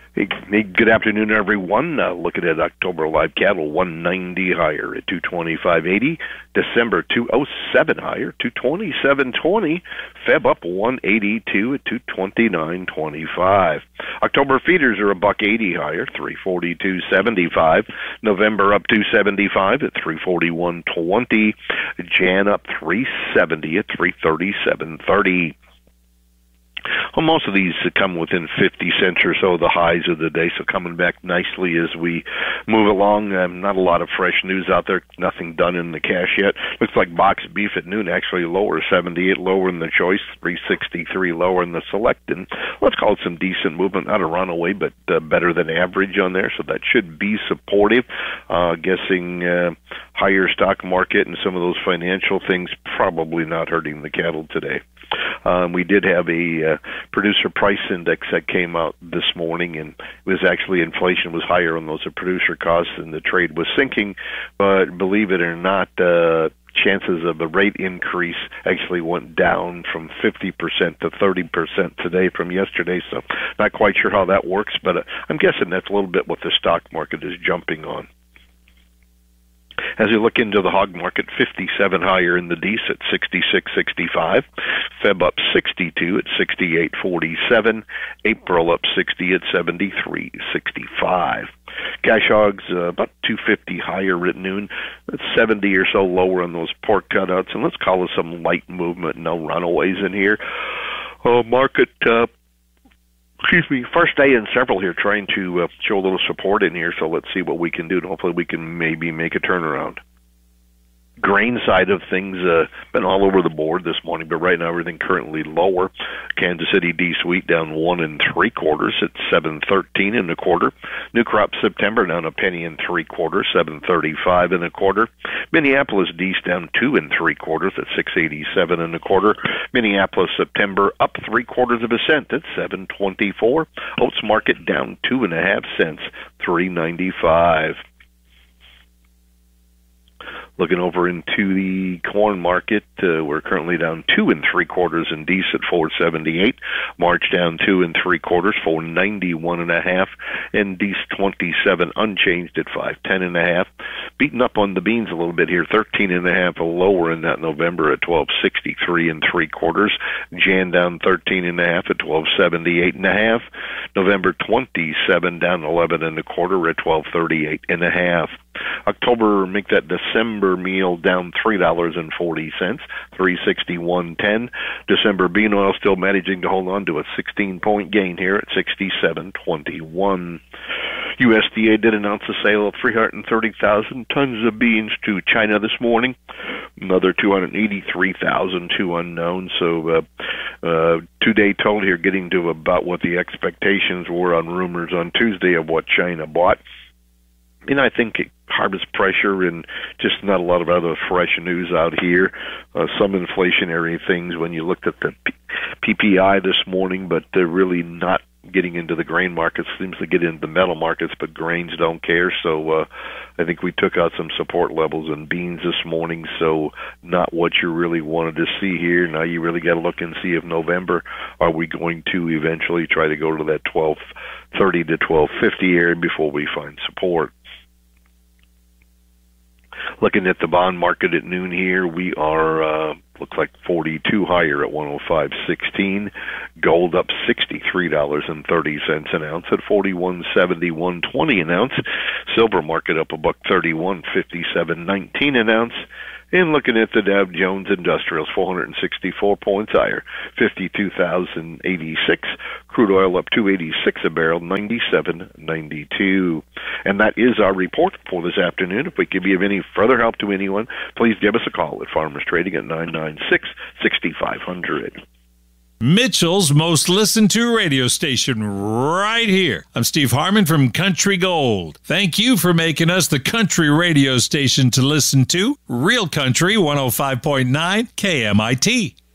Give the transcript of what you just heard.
Hey, good afternoon, everyone. Looking at October live cattle, 190 higher at 225.80. December 207 higher, 227.20. Feb up 182 at 229.25. October feeders are $1.80 higher, 342.75. November up 275 at 341.20. Jan up 370 at 337.30. Well, most of these come within 50 cents or so of the highs of the day, so coming back nicely as we move along. Not a lot of fresh news out there. Nothing done in the cash yet. Looks like boxed beef at noon actually lower, 78 lower in the choice, 363 lower in the select. And let's call it some decent movement. Not a runaway, but better than average on there, so that should be supportive. Guessing higher stock market and some of those financial things probably not hurting the cattle today. We did have a producer price index that came out this morning, and it was actually inflation was higher on those producer costs, and the trade was sinking. But believe it or not, chances of a rate increase actually went down from 50% to 30% today from yesterday. So not quite sure how that works, but I'm guessing that's a little bit what the stock market is jumping on. As we look into the hog market, 57 higher in the Dees at 66.65. Feb up 62 at 68.47. April up 60 at 73.65. Cash hogs about 250 higher at noon. That's 70 or so lower on those pork cutouts. And let's call it some light movement. No runaways in here. Market. First day in several here, trying to show a little support in here, so let's see what we can do, and hopefully we can maybe make a turnaround. Grain side of things, been all over the board this morning, but right now everything currently lower. Kansas City D-Sweet down 1 3/4 at 7.13 1/4. New crop September down 1 3/4, 7.35 1/4. Minneapolis D's down 2 3/4 at 6.87 1/4. Minneapolis September up 3/4 cent at 7.24. Oats market down 2.5 cents, 3.95. Looking over into the corn market, we're currently down 2 3/4 in Dees at 4.78. March down 2 3/4, 4.91 1/2, and Dees 27 unchanged at 5.10 1/2. Beating up on the beans a little bit here, 13 1/2 lower in that November at 12.63 3/4. Jan down 13 1/2 at 12.78 1/2. November 27 down 11 1/4 at 12.38 1/2. October, make that December meal down $3.40, 361.10. December bean oil still managing to hold on to a 16-point gain here at 67.21. USDA did announce the sale of 330,000 tons of beans to China this morning. Another 283,000 to unknown. So two-day total here getting to about what the expectations were on rumors on Tuesday of what China bought. And I think harvest pressure and just not a lot of other fresh news out here. Some inflationary things when you looked at the PPI this morning, but they're really not getting into the grain markets. Seems to get into the metal markets, but grains don't care. So I think we took out some support levels in beans this morning, so not what you really wanted to see here. Now you really got to look and see if November, are we going to eventually try to go to that 12.30 to 12.50 area before we find support. Looking at the bond market at noon here, we are, looks like 42 higher at 105.16. Gold up $63.30 an ounce at 41.71.20 an ounce. Silver market up $1.31, 57.19 an ounce. And looking at the Dow Jones Industrials, 464 points higher, 52,086. Crude oil up 286 a barrel, 97.92. And that is our report for this afternoon. If we can be of any further help to anyone, please give us a call at Farmers Trading at 996-6500. Mitchell's most listened to radio station right here. I'm Steve Harmon from Country Gold. Thank you for making us the country radio station to listen to. Real Country 105.9 KMIT.